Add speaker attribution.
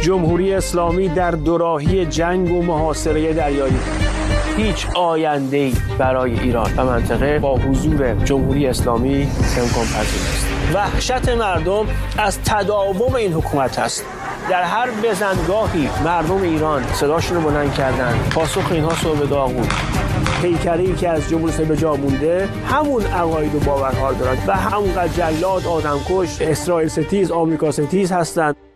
Speaker 1: جمهوری اسلامی در دوراهی جنگ و محاصره دریایی. هیچ آینده‌ای برای ایران و منطقه با حضور جمهوری اسلامی امکان پذیر نیست. وحشت مردم از تداوم این حکومت است. در هر بزنگاهی مردم ایران صداشون رو بلند کردن. پاسخ اینها صبح داغ بود. پیکری که از جمهوری اسلامی به جا مونده همون عقاید و باورها دارند و همونقدر جلاد، آدمکش، اسرائیل ستیز، آمریکا ستیز هستند.